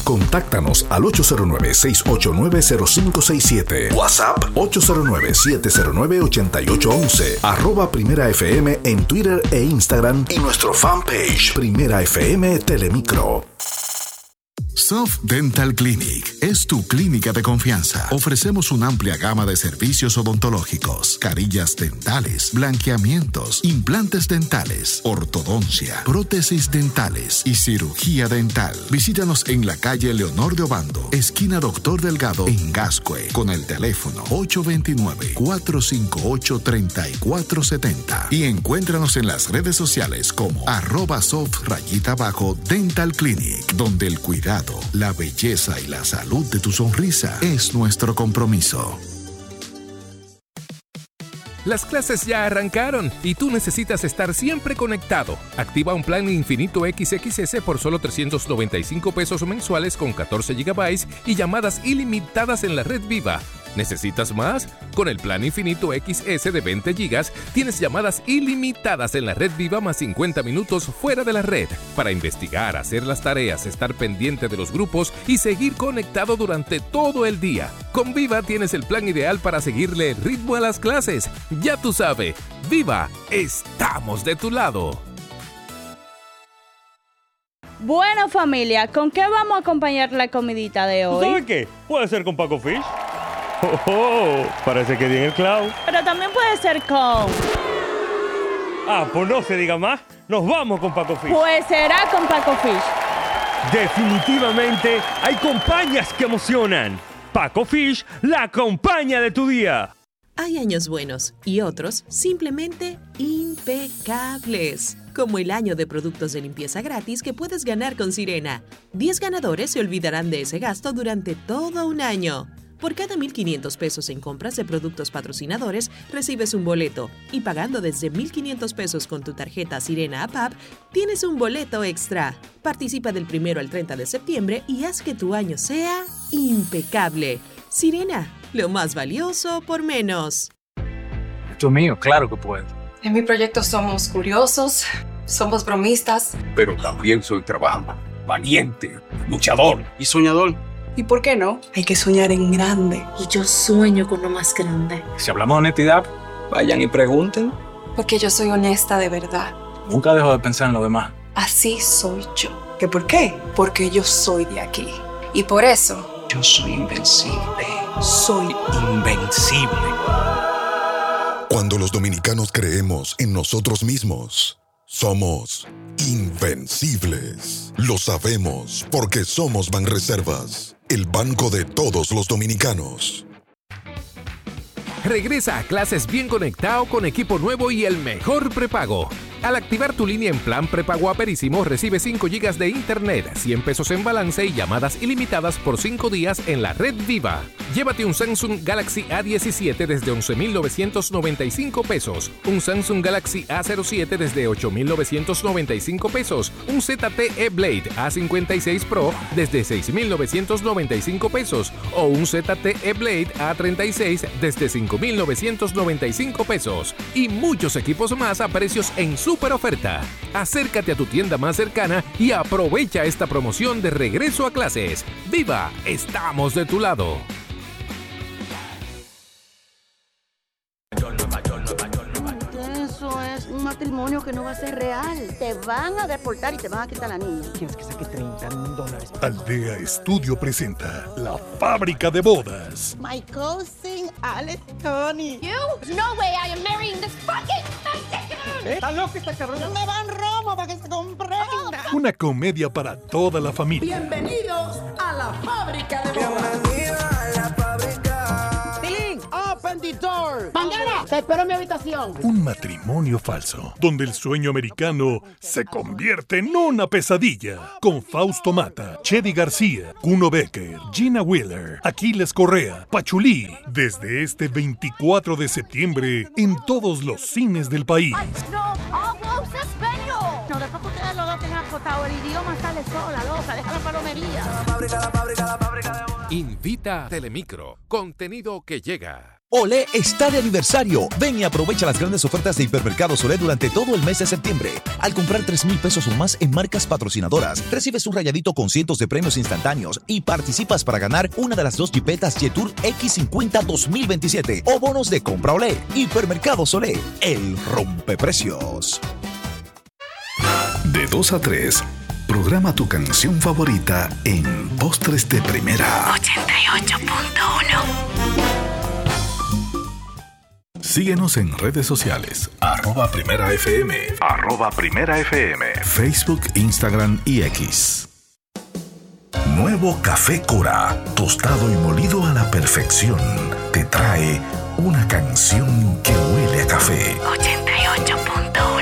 Contáctanos al 809-689-0567. WhatsApp 809-709-8811. @Primera FM en Twitter e Instagram y nuestro fanpage Primera FM Telemicro. Soft Dental Clinic es tu clínica de confianza. Ofrecemos una amplia gama de servicios odontológicos, carillas dentales, blanqueamientos, implantes dentales, ortodoncia, prótesis dentales y cirugía dental. Visítanos en la calle Leonor de Obando, esquina Doctor Delgado, en Gascue, con el teléfono 829-458-3470 y encuéntranos en las redes sociales como @soft_dental clinic, donde el cuidado, la belleza y la salud de tu sonrisa es nuestro compromiso. Las clases ya arrancaron y tú necesitas estar siempre conectado. Activa un plan Infinito XXS por solo $395 mensuales con 14 GB y llamadas ilimitadas en la red Viva. ¿Necesitas más? Con el plan Infinito XS de 20 GB tienes llamadas ilimitadas en la red Viva más 50 minutos fuera de la red para investigar, hacer las tareas, estar pendiente de los grupos y seguir conectado durante todo el día. Con Viva tienes el plan ideal para seguirle el ritmo a las clases. Ya tú sabes, Viva, estamos de tu lado. Bueno, familia, ¿con qué vamos a acompañar la comidita de hoy? ¿Sabes qué? Puede ser con Paco Fish. Parece que di en el clavo. Pero también puede ser con... Pues no se diga más. Nos vamos con Paco Fish. Pues será con Paco Fish. Definitivamente hay compañías que emocionan. Paco Fish, la compañía de tu día. Hay años buenos y otros simplemente impecables. Como el año de productos de limpieza gratis que puedes ganar con Sirena. 10 ganadores se olvidarán de ese gasto durante todo un año. Por cada $1,500 en compras de productos patrocinadores, recibes un boleto. Y pagando desde $1,500 con tu tarjeta Sirena APAP, tienes un boleto extra. Participa del 1 al 30 de septiembre y haz que tu año sea impecable. Sirena, lo más valioso por menos. Esto es mío, claro que puedo. En mi proyecto somos curiosos, somos bromistas. Pero también soy trabajador, valiente, luchador y soñador. ¿Y por qué no? Hay que soñar en grande. Y yo sueño con lo más grande. Si hablamos de honestidad, vayan y pregunten. Porque yo soy honesta de verdad. Nunca dejo de pensar en lo demás. Así soy yo. ¿Qué por qué? Porque yo soy de aquí. Y por eso... yo soy invencible. Soy invencible. Cuando los dominicanos creemos en nosotros mismos, somos invencibles. Lo sabemos porque somos Banreservas, el banco de todos los dominicanos. Regresa a clases bien conectado con equipo nuevo y el mejor prepago. Al activar tu línea en plan prepago Aperísimo, recibe 5 GB de internet, $100 en balance y llamadas ilimitadas por 5 días en la red Viva. Llévate un Samsung Galaxy A17 desde $11,995, un Samsung Galaxy A07 desde $8,995, un ZTE Blade A56 Pro desde $6,995 o un ZTE Blade A36 desde $5,995 y muchos equipos más a precios en super oferta. Acércate a tu tienda más cercana y aprovecha esta promoción de regreso a clases. ¡Viva! ¡Estamos de tu lado! Eso es un matrimonio que no va a ser real. Te van a deportar y te van a quitar la niña. ¿Quieres que saque $30,000? Aldea Estudio presenta La Fábrica de Bodas. My cousin, Alex Tony. You? There's no way I am marrying this fucking Mexican! ¿Está loco esta cabrona? No me van Roma para que se comprenda. Una comedia para toda la familia. Bienvenidos a La Fábrica de Bodas. Bienvenido a La Fábrica. Tilín, open the door. Bandera, te espero en mi habitación. Un matrimonio falso, donde el sueño americano se convierte en una pesadilla. Con Fausto Mata, Chedi García, Kuno Becker, Gina Wheeler, Aquiles Correa, Pachulí. Desde este 24 de septiembre en todos los cines del país. No hablo español. No, después que ustedes los dos tengan acotado, el idioma sale sola, loca. Deja la palomería. Invita a Telemicro. Contenido que llega. Olé está de aniversario. Ven y aprovecha las grandes ofertas de Hipermercados Olé durante todo el mes de septiembre. Al comprar 3,000 pesos o más en marcas patrocinadoras, recibes un rayadito con cientos de premios instantáneos y participas para ganar una de las 2 Jeepetas Jetour X50 2027 o bonos de compra Olé. Hipermercados Olé, el rompeprecios. De 2 a 3, programa tu canción favorita en Postres de Primera. 88.1. Síguenos en redes sociales, @PrimeraFM, @PrimeraFM, Facebook, Instagram y X. Nuevo Café Cora, tostado y molido a la perfección, te trae una canción que huele a café. 88.1.